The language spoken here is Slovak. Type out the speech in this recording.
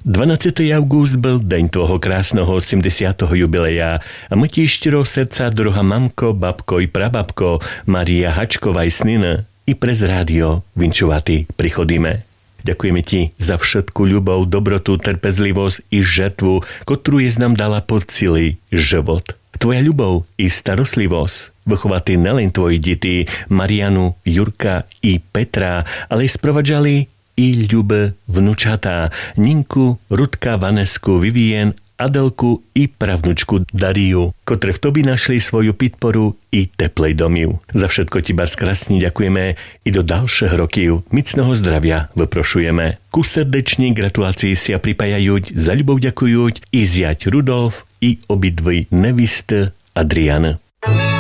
12. august byl deň tvojho krásného 80. jubileja a my ti štiro srdca, droha mamko, babko i prababko, Maria Hačková i snina i prez rádio vinčovaty prichodíme. Ďakujeme ti za všetku ľubov, dobrotu, trpezlivosť i žertvu, ktorú je nám dala pod celý život. Tvoja ľubov i starostlivosť vychovatí nelen tvoji deti Marianu, Jurka i Petra, ale sprovadžali i ľube vnúčatá Ninku, Rudka, Vanesku, Vivien, Adelku i pravnučku Dariu, ktoré v tobi našli svoju podporu i teplej domiv. Za všetko ti bar skrásne ďakujeme i do ďalších rokov micného zdravia vyprošujeme. Ku srdečnej gratulácii si a pripájajú, za ľubov ďakujú i ziať Rudolf i obidvi nevisty Adriana.